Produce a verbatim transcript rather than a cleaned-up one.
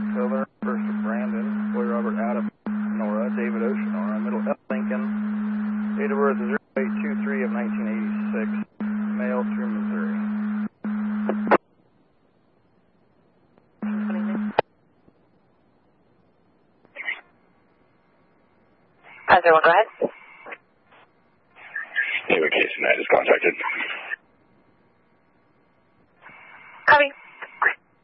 Silver, first of Brandon, Boy Robert Adam, Nora, David Ocean, Nora, middle F Lincoln, date of birth is zero eight two three of nineteen eighty-six, male through Missouri. How's everyone, go ahead. David Case United is contacted.